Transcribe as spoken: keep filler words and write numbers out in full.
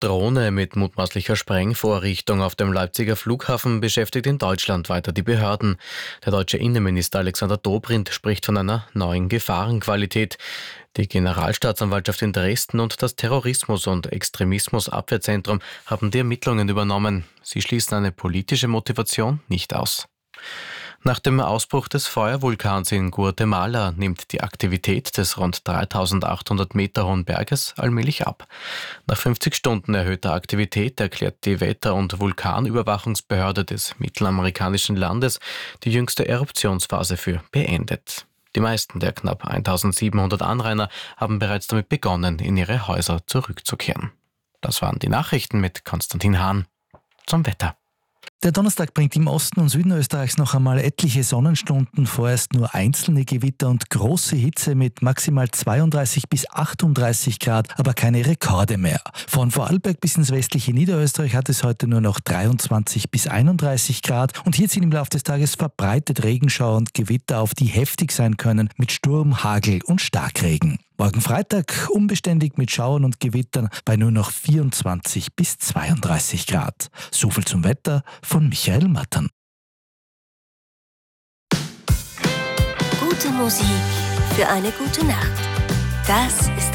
Drohne mit mutmaßlicher Sprengvorrichtung auf dem Leipziger Flughafen beschäftigt in Deutschland weiter die Behörden. Der deutsche Innenminister Alexander Dobrindt spricht von einer neuen Gefahrenqualität. Die Generalstaatsanwaltschaft in Dresden und das Terrorismus- und Extremismusabwehrzentrum haben die Ermittlungen übernommen. Sie schließen eine politische Motivation nicht aus. Nach dem Ausbruch des Feuervulkans in Guatemala nimmt die Aktivität des rund dreitausendachthundert Meter hohen Berges allmählich ab. Nach fünfzig Stunden erhöhter Aktivität erklärt die Wetter- und Vulkanüberwachungsbehörde des mittelamerikanischen Landes die jüngste Eruptionsphase für beendet. Die meisten der knapp eintausendsiebenhundert Anrainer haben bereits damit begonnen, in ihre Häuser zurückzukehren. Das waren die Nachrichten mit Konstantin Hahn. Zum Wetter. Der Donnerstag bringt im Osten und Süden Österreichs noch einmal etliche Sonnenstunden, vorerst nur einzelne Gewitter und große Hitze mit maximal zweiunddreißig bis achtunddreißig Grad, aber keine Rekorde mehr. Von Vorarlberg bis ins westliche Niederösterreich hat es heute nur noch dreiundzwanzig bis einunddreißig Grad und hier ziehen im Laufe des Tages verbreitet Regenschauer und Gewitter auf, die heftig sein können mit Sturm, Hagel und Starkregen. Morgen Freitag unbeständig mit Schauern und Gewittern bei nur noch vierundzwanzig bis zweiunddreißig Grad. Soviel zum Wetter von Michael Mattern. Gute Musik für eine gute Nacht. Das ist